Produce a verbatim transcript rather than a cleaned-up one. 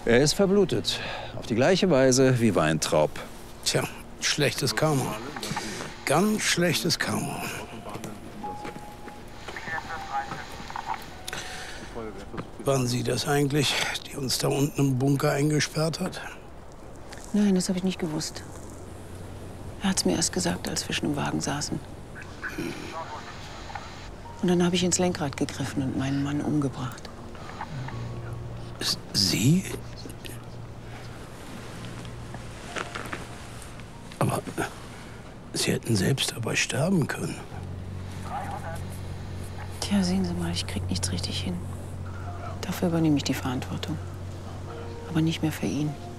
Er ist verblutet. Auf die gleiche Weise wie Weintraub. Tja, schlechtes Karma. Ganz schlechtes Karma. Waren Sie das eigentlich, die uns da unten im Bunker eingesperrt hat? Nein, das habe ich nicht gewusst. Er hat es mir erst gesagt, als wir schon im Wagen saßen. Und dann habe ich ins Lenkrad gegriffen und meinen Mann umgebracht. Sie? Aber Sie hätten selbst dabei sterben können. Tja, sehen Sie mal, ich krieg nichts richtig hin. Dafür übernehme ich die Verantwortung. Aber nicht mehr für ihn.